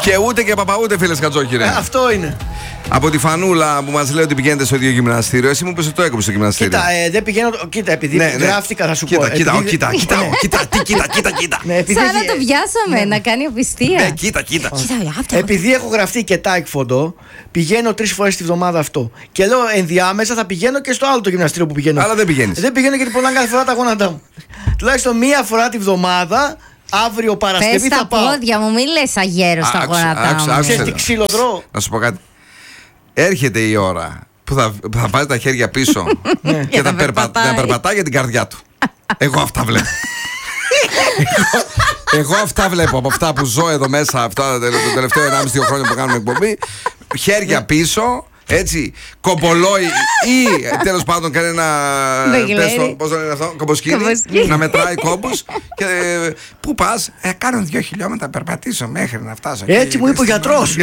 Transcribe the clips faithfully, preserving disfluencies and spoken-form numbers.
Και ούτε και παπα ούτε, φίλε Χατζόχυρε. Ε, αυτό είναι. Από τη Φανούλα που μας λέει ότι πηγαίνετε στο ίδιο γυμναστήριο. Εσύ μου είπες ότι το έκοψε στο γυμναστήριο. Κοίτα, ε, δεν πηγαίνω. Κοίτα, επειδή ναι, γράφτηκα, θα σου κοίτα, πω. Κοίτα, επειδή... κοίτα, κοίτα, ναι. κοίτα, κοίτα, κοίτα, κοίτα, κοίτα, κοίτα. Ναι, επειδή... Σαν να το βιάσαμε, ναι. να κάνει οπισθία. Ναι, κοίτα, κοίτα. Επειδή έχω γραφτεί και τάικφοντο, πηγαίνω τρεις φορές τη βδομάδα αυτό. Και λέω ενδιάμεσα θα πηγαίνω και στο άλλο το γυμναστήριο που πηγαίνω. Αλλά δεν πηγαίνεις. Δεν πηγαίνω γιατί πονάνε κάθε φορά τα γόνατά μου. Τουλάχιστον μία φορά τη βδομάδα. Αύριο Παρασκευή θα πάω. Πες τα πόδια μου, μην λες αγέρο στα γόνατά μου. Ξέρεις τι ξύλο τρώω. Να σου πω κάτι. Έρχεται η ώρα που θα, που θα βάζει τα χέρια πίσω και θα περπα, περπατάει για την καρδιά του. Εγώ αυτά βλέπω. εγώ, εγώ αυτά βλέπω από αυτά που ζω εδώ μέσα αυτά το τελευταίο ενάμιση δύο χρόνια που κάνουμε εκπομπή. Χέρια πίσω. Έτσι, κομπολόι ή τέλος πάντων κανένα. Πώς το λένε αυτό, κομποσκίνη. Να μετράει κόμπους. Και πού πας, ε, κάνω δύο χιλιόμετρα, περπατήσω μέχρι να φτάσω. Έτσι μου είπε ο γιατρός.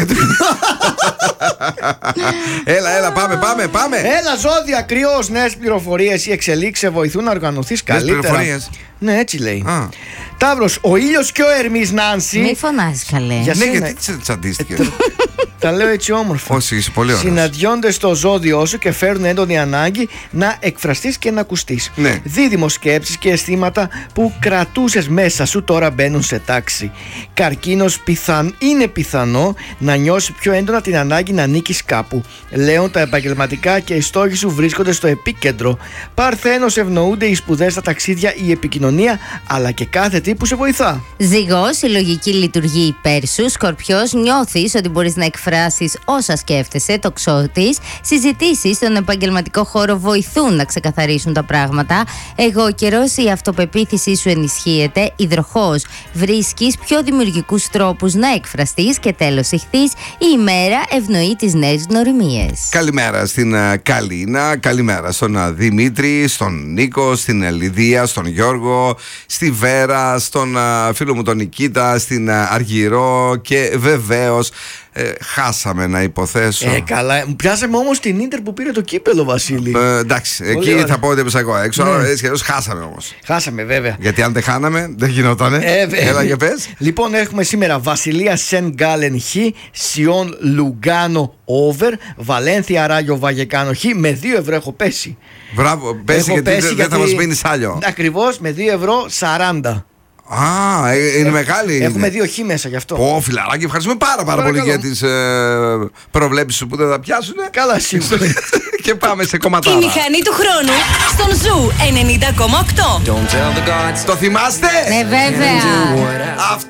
Έλα, έλα, πάμε, πάμε, πάμε. Έλα, ζώδια, κρυός, νέες πληροφορίες ή εξελίξεις σε βοηθούν να οργανωθείς καλύτερα. Ναι, έτσι λέει. Ταύρος, ο ήλιος και ο Ερμής, Νάνση. Μη φωνάζεις καλέ. Ναι, γιατί τσαντίστηκες. Τα λέω έτσι όμορφα. Όχι, είσαι πολύ ωραίος. Συναντιόνται στο ζώδιό σου και φέρνουν έντονη ανάγκη να εκφραστείς και να ακουστείς. Ναι. Δίδυμος, σκέψεις και αισθήματα που κρατούσες μέσα σου τώρα μπαίνουν σε τάξη. Καρκίνος, πιθαν... είναι πιθανό να νιώσει πιο έντονα την ανάγκη να νίκεις κάπου. Λέων, τα επαγγελματικά και οι στόχοι σου βρίσκονται στο επίκεντρο. Παρθένος, ευνοούνται οι σπουδές, τα ταξίδια, η επικοινωνία, αλλά και κάθε τι που σε βοηθά. Ζυγός, η λογική λειτουργεί υπέρ σου. Σκορπιός, νιώθεις ότι μπορείς να εκφράσεις όσα σκέφτεσαι. Τοξότης, συζητήσεις στον επαγγελματικό χώρο βοηθούν να ξεκαθαρίσουν τα πράγματα. Εγώ καιρός, η αυτοπεποίθησή σου ενισχύεται. Υδροχός, βρίσκεις πιο δημιουργικούς τρόπους να εκφραστείς. Και τέλος, Ιχθύς, η ημέρα ευνοεί τις νέες γνωριμίες. Καλημέρα στην uh, Καλίνα, καλημέρα στον uh, Δημήτρη, στον Νίκο, στην uh, Λιδία, στον Γιώργο, στη Βέρα, στον uh, φίλο μου τον Νικήτα, στην uh, Αργυρό και βεβαίως Ε, χάσαμε να υποθέσω. Ε, καλά. Πιάσαμε όμως την Ίντερ που πήρε το κύπελο, Βασίλη. Ε, εντάξει, πολύ εκεί ωραία. θα πω ότι έπεσα εγώ έξω. Ναι. Έτσι κι αλλιώς χάσαμε όμως. Χάσαμε, βέβαια. Γιατί αν δεν χάναμε, δεν γινότανε. Ε, Έλα για πες. Λοιπόν, έχουμε σήμερα Βασιλεία Σεν Γκάλεν Χ, Σιόν Λουγκάνο Over, Βαλένθια Ράγιο Βαγεκάνο Χ. Με δύο ευρώ έχω πέσει. Μπράβο, πέσει έχω γιατί πέσει δεν γιατί... θα μας μείνει άλλο. Ακριβώς, με δύο ευρώ σαράντα. Α, είναι ε, μεγάλη. Έχουμε είναι. δύο χ μέσα γι' αυτό. Πω, φιλαράκι, ευχαριστούμε πάρα, πάρα πολύ για τις ε, προβλέψεις σου που δεν θα πιάσουν. Καλά, σίγουρα. Και πάμε σε κομματάρα. Η μηχανή του χρόνου στον Ζου ενενήντα κόμμα οκτώ. Το θυμάστε? Ναι, βέβαια. Αυτό